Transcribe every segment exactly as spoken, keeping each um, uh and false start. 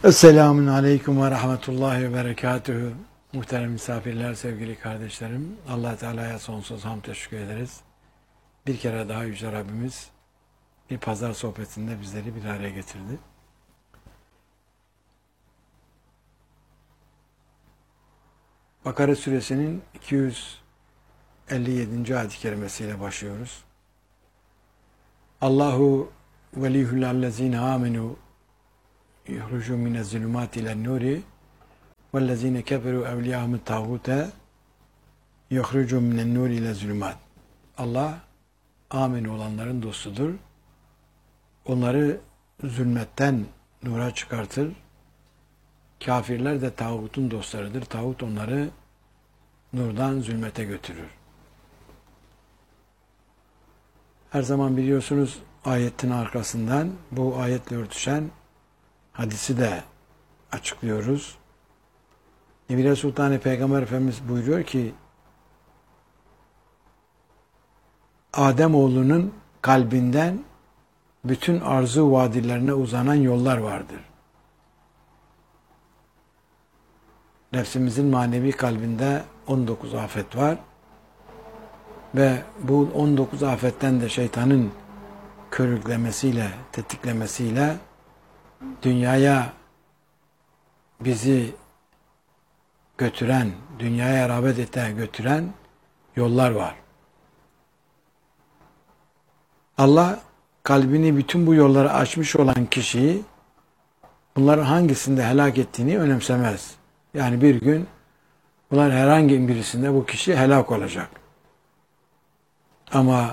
Esselamun Aleyküm ve Rahmetullahi ve Berekatühü. Muhterem misafirler, sevgili kardeşlerim. Allah Teala'ya sonsuz hamd teşekkür ederiz. Bir kere daha Yüce Rabbimiz bir pazar sohbetinde bizleri bir araya getirdi. Bakara suresinin iki yüz elli yedinci ayet-i kerimesiyle başlıyoruz. Allahu velihullezine amenu yuhrucu minezzulumati ilen-nuri vellezine keferu evliyahumut tağute yuhrucu minen-nuri ile-zulümat. Allah amin olanların dostudur. Onları zulmetten nura çıkartır. Kafirler de tağutun dostlarıdır. Tağut onları nurdan zulmete götürür. Her zaman biliyorsunuz ayetin arkasından bu ayetle örtüşen hadisi de açıklıyoruz. Nebile Sultan Peygamber Efendimiz buyuruyor ki Ademoğlunun kalbinden bütün arzu vadilerine uzanan yollar vardır. Nefsimizin manevi kalbinde on dokuz afet var ve bu on dokuz afetten de şeytanın körüklemesiyle, tetiklemesiyle dünyaya bizi götüren, dünyaya rağbet ete götüren yollar var. Allah kalbini bütün bu yollara açmış olan kişiyi bunların hangisinde helak ettiğini önemsemez. Yani bir gün bunlar herhangi birisinde bu kişi helak olacak. Ama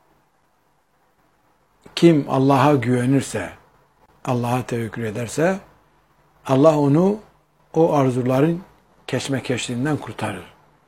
kim Allah'a güvenirse, Allah'a tevekkül ederse Allah onu o arzuların keşmekeşliğinden kurtarır.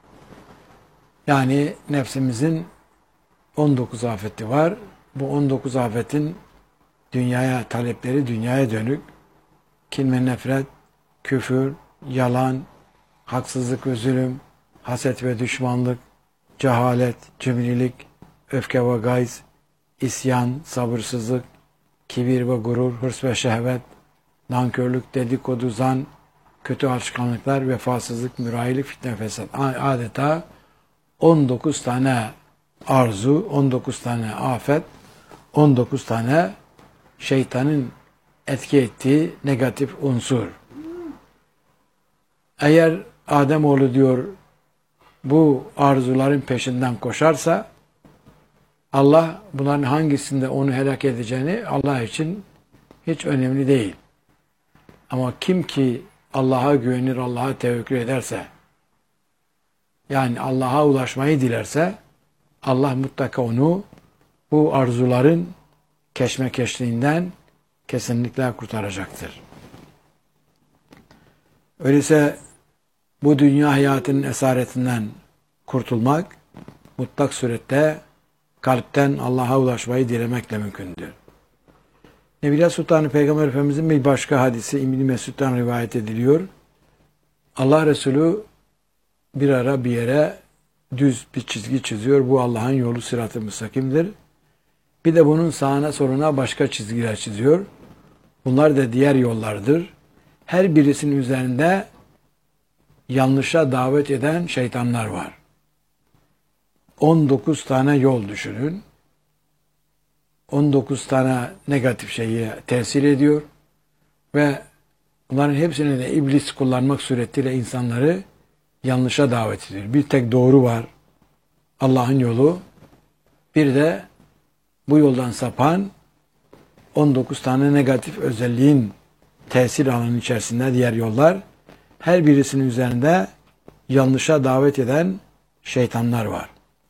Yani nefsimizin on dokuz afeti var. Bu on dokuz afetin dünyaya talepleri dünyaya dönük. Kin ve nefret, küfür, yalan, haksızlık ve zulüm, haset ve düşmanlık, cehalet, cimrilik, öfke ve gayz, isyan, sabırsızlık, kibir ve gurur, hırs ve şehvet, nankörlük, dedikodu, zan, kötü alışkanlıklar, vefasızlık, mürahilik, fitne, fesat. Adeta on dokuz tane arzu, on dokuz tane afet, on dokuz tane şeytanın etki ettiği negatif unsur. Eğer Ademoğlu diyor bu arzuların peşinden koşarsa Allah bunların hangisinde onu helak edeceğini Allah için hiç önemli değil. Ama kim ki Allah'a güvenir, Allah'a tevekkül ederse, yani Allah'a ulaşmayı dilerse, Allah mutlaka onu bu arzuların keşmekeşliğinden kesinlikle kurtaracaktır. Öyleyse bu dünya hayatının esaretinden kurtulmak, mutlak surette kalpten Allah'a ulaşmayı dilemekle mümkündür. Nebile Sultan Peygamber Efendimizin bir başka hadisi İbn-i Mesud'dan rivayet ediliyor. Allah Resulü bir ara bir yere düz bir çizgi çiziyor. Bu Allah'ın yolu sırat-ı müstakimdir. Bir de bunun sağına soluna başka çizgiler çiziyor. Bunlar da diğer yollardır. Her birisinin üzerinde yanlışa davet eden şeytanlar var. on dokuz tane yol düşünün. on dokuz tane negatif şeyi tesir ediyor ve bunların hepsini de iblis kullanmak suretiyle insanları yanlışa davet ediyor. Bir tek doğru var, Allah'ın yolu. Bir de bu yoldan sapan on dokuz tane negatif özelliğin tesir alanı içerisinde diğer yollar. Her birisinin üzerinde yanlışa davet eden şeytanlar var.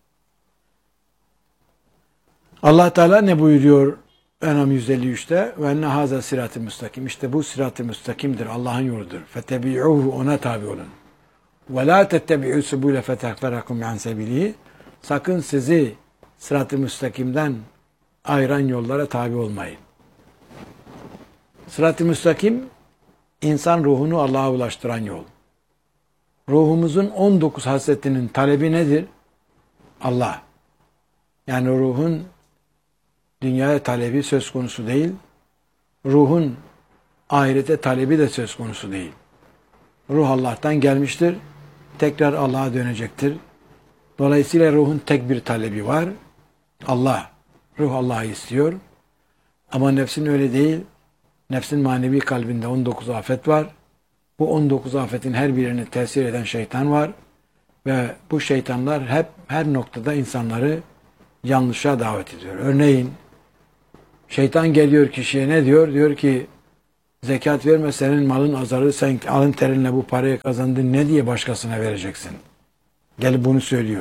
Allah Teala ne buyuruyor En'am yüz elli üçte? Ve enne haza sirat-ı müstakim. İşte bu sirat-ı müstakimdir. Allah'ın yoludur. Fetebi'uhu, ona tabi olun. Ve la tettebi'u subule fetekferakum an sebilihi. Sakın sizi sirat-ı müstakimden ayıran yollara tabi olmayın. Sırat-ı müstakim insan ruhunu Allah'a ulaştıran yol. Ruhumuzun on dokuz hasletinin talebi nedir? Allah. Yani ruhun dünyaya talebi söz konusu değil. Ruhun ahirete talebi de söz konusu değil. Ruh Allah'tan gelmiştir. Tekrar Allah'a dönecektir. Dolayısıyla ruhun tek bir talebi var. Allah. Ruh Allah'ı istiyor. Ama nefsin öyle değil. Nefsin manevi kalbinde on dokuz afet var. Bu on dokuz afetin her birini tesir eden şeytan var. Ve bu şeytanlar hep her noktada insanları yanlışa davet ediyor. Örneğin şeytan geliyor kişiye ne diyor? Diyor ki zekat verme, senin malın azalır, sen alın terinle bu parayı kazandın, ne diye başkasına vereceksin? Gelip bunu söylüyor.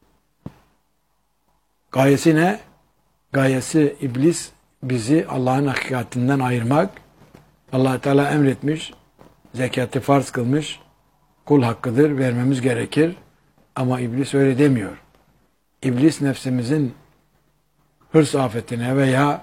Gayesi ne? Gayesi iblis bizi Allah'ın hakikatinden ayırmak. Allah Teala emretmiş, zekatı farz kılmış, kul hakkıdır, vermemiz gerekir. Ama iblis öyle demiyor. İblis nefsimizin hırs afetine veya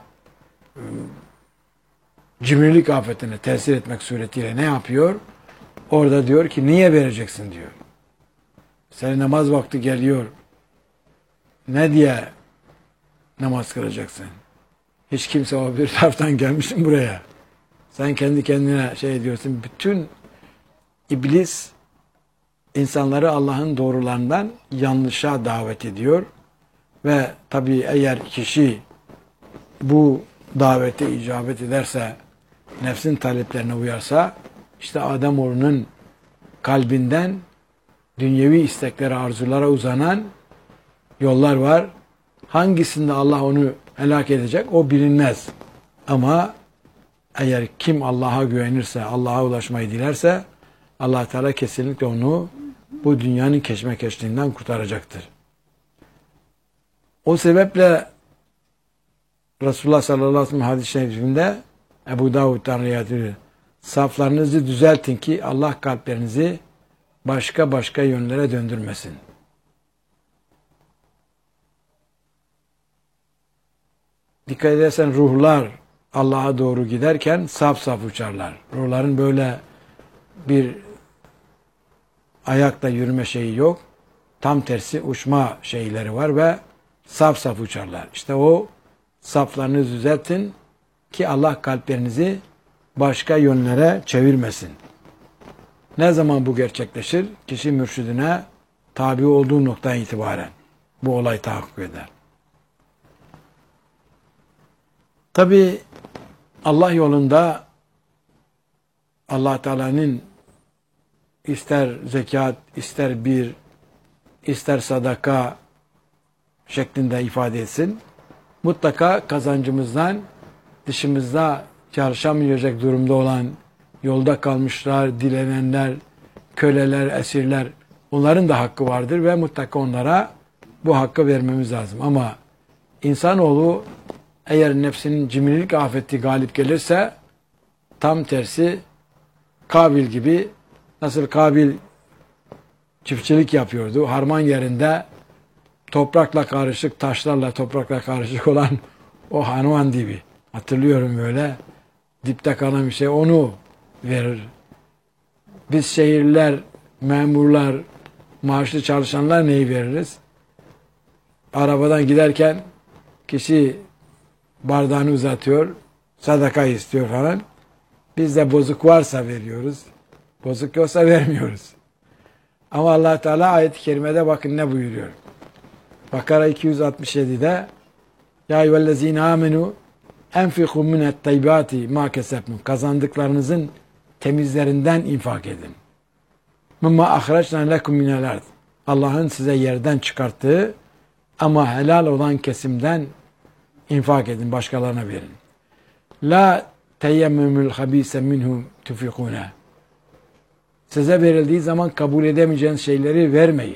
cimrilik afetine tesir etmek suretiyle ne yapıyor? Orada diyor ki niye vereceksin diyor. Senin namaz vakti geliyor. Ne diye namaz kılacaksın? Hiç kimse o bir taraftan gelmişsin buraya. Sen kendi kendine şey diyorsun. Bütün iblis insanları Allah'ın doğrularından yanlışa davet ediyor. Ve tabii eğer kişi bu davete icabet ederse, nefsin taleplerine uyarsa, işte Ademoğlunun kalbinden dünyevi isteklere, arzulara uzanan yollar var. Hangisinde Allah onu helak edecek o bilinmez. Ama eğer kim Allah'a güvenirse, Allah'a ulaşmayı dilerse, Allah Teala kesinlikle onu bu dünyanın keşmekeşliğinden kurtaracaktır. O sebeple Resulullah sallallahu aleyhi ve sellem hadis-i şerifinde Ebu Davud'dan rivayet ediyor. Saflarınızı düzeltin ki Allah kalplerinizi başka başka yönlere döndürmesin. Dikkat edersen ruhlar Allah'a doğru giderken saf saf uçarlar. Ruhların böyle bir ayakta yürüme şeyi yok. Tam tersi uçma şeyleri var ve saf saf uçarlar. İşte o saflarınızı düzeltin ki Allah kalplerinizi başka yönlere çevirmesin. Ne zaman bu gerçekleşir? Kişi mürşidine tabi olduğu noktadan itibaren bu olay tahakkuk eder. Tabi Allah yolunda Allah Teala'nın ister zekat, ister bir, ister sadaka şeklinde ifade etsin. Mutlaka kazancımızdan dışımızda çalışamayacak durumda olan, yolda kalmışlar, dilenenler, köleler, esirler, onların da hakkı vardır ve mutlaka onlara bu hakkı vermemiz lazım. Ama insanoğlu eğer nefsinin cimrilik afeti galip gelirse tam tersi Kabil gibi, nasıl Kabil çiftçilik yapıyordu, harman yerinde toprakla karışık, taşlarla toprakla karışık olan o Hanuman gibi. Hatırlıyorum böyle. Dipte kalan bir şey onu verir. Biz şehirliler, memurlar, maaşlı çalışanlar neyi veririz? Arabadan giderken kişi bardağını uzatıyor, sadaka istiyor falan. Biz de bozuk varsa veriyoruz. Bozuk yoksa vermiyoruz. Ama Allah Teala ayet-i kerimede bakın ne buyuruyor. Bakara iki yüz altmış yedi'de Ya eyyühellezine amenu enfiku minet tayyibati ma kesebtum. Kazandıklarınızın temizlerinden infak edin. Mimma ahraçna lekum minel ard. Allah'ın size yerden çıkarttığı ama helal olan kesimden infak edin, başkalarına verin. La teyemmümül habise minhum tufikune. Size verildiği zaman kabul edemeyeceğiniz şeyleri vermeyin.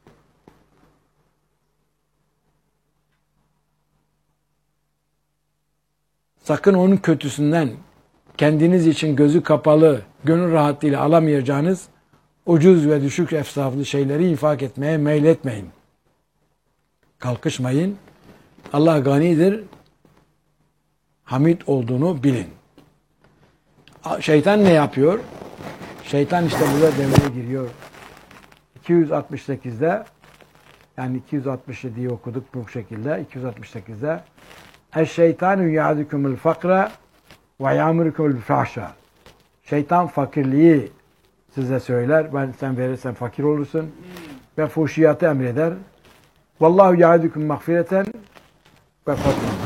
Sakın onun kötüsünden kendiniz için gözü kapalı, gönül rahatlığıyla alamayacağınız ucuz ve düşük efsaflı şeyleri infak etmeye meyletmeyin. Kalkışmayın. Allah ganidir, hamid olduğunu bilin. Şeytan ne yapıyor? Şeytan işte burada devreye giriyor. iki yüz altmış sekiz'de yani iki yüz altmış yedi'yi okuduk bu şekilde. iki yüz altmış sekiz'de Eşşeytanu ya'dukumul fakra ve ya'murukumul fahşa. Şeytan fakirliği size söyler. Ben sen verirsen fakir olursun. Ve fuhşiyatı emreder. Vallahu yaidukum mağfireten ve fadlan.